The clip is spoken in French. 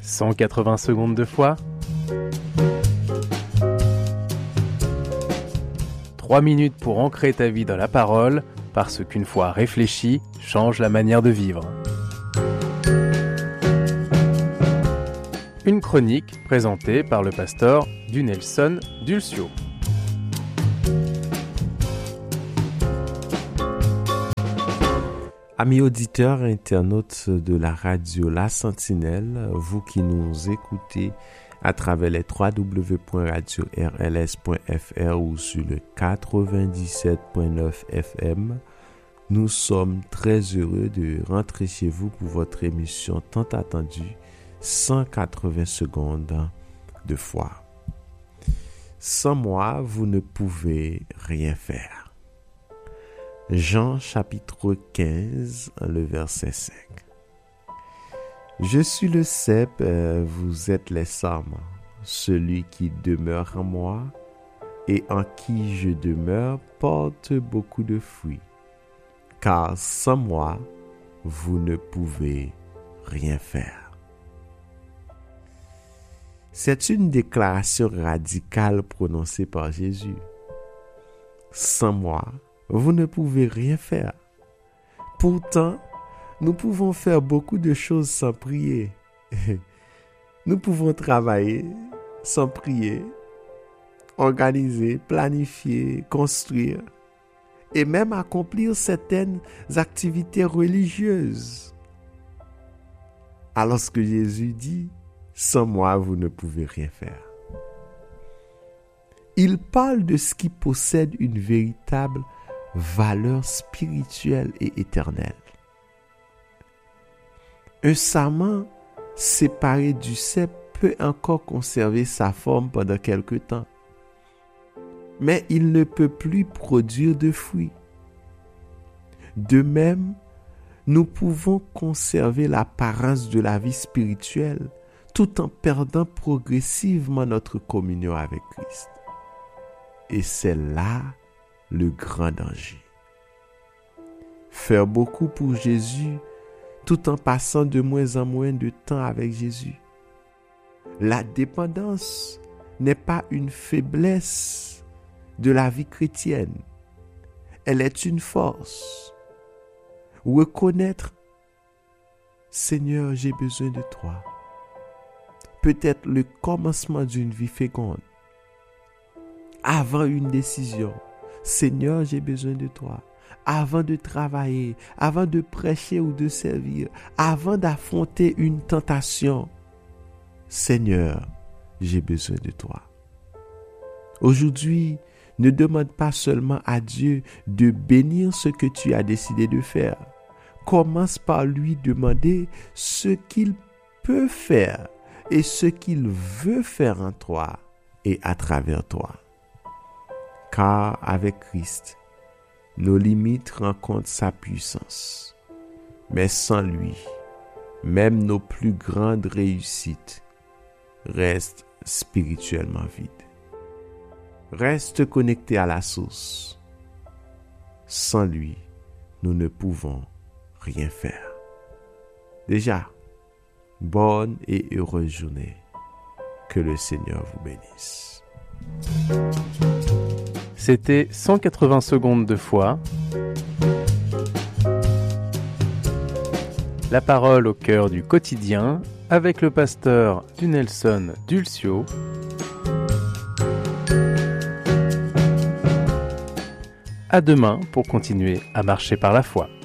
180 secondes de foi. 3 minutes pour ancrer ta vie dans la parole, parce qu'une foi réfléchie change la manière de vivre. Une chronique présentée par le pasteur Dunelson Dulcio. Amis auditeurs et internautes de la radio La Sentinelle, vous qui nous écoutez à travers les www.radio-rls.fr ou sur le 97.9 FM, nous sommes très heureux de rentrer chez vous pour votre émission tant attendue, 180 secondes de foi. Sans moi, vous ne pouvez rien faire. Jean chapitre 15, le verset 5. Je suis le cep, vous êtes les sarments. Celui qui demeure en moi et en qui je demeure porte beaucoup de fruits. Car sans moi, vous ne pouvez rien faire. C'est une déclaration radicale prononcée par Jésus. Sans moi, vous ne pouvez rien faire. Pourtant, nous pouvons faire beaucoup de choses sans prier. Nous pouvons travailler sans prier, organiser, planifier, construire et même accomplir certaines activités religieuses. Alors que Jésus dit, sans moi, vous ne pouvez rien faire. Il parle de ce qui possède une véritable valeur spirituelle et éternelle. Un sarment séparé du cep peut encore conserver sa forme pendant quelque temps, mais il ne peut plus produire de fruits. De même, nous pouvons conserver l'apparence de la vie spirituelle tout en perdant progressivement notre communion avec Christ. Et c'est là le grand danger. Faire beaucoup pour Jésus tout en passant de moins en moins de temps avec Jésus. La dépendance n'est pas une faiblesse de la vie chrétienne. Elle est une force. Reconnaître, Seigneur, j'ai besoin de toi. Peut-être le commencement d'une vie féconde. Avant une décision, Seigneur, j'ai besoin de toi. Avant de travailler, avant de prêcher ou de servir, avant d'affronter une tentation, Seigneur, j'ai besoin de toi. Aujourd'hui, ne demande pas seulement à Dieu de bénir ce que tu as décidé de faire. Commence par lui demander ce qu'il peut faire et ce qu'il veut faire en toi et à travers toi. Car avec Christ, nos limites rencontrent sa puissance. Mais sans lui, même nos plus grandes réussites restent spirituellement vides. Reste connecté à la source. Sans lui, nous ne pouvons rien faire. Déjà, bonne et heureuse journée. Que le Seigneur vous bénisse. C'était 180 secondes de foi. La parole au cœur du quotidien avec le pasteur Dunelson Dulcio. À demain pour continuer à marcher par la foi.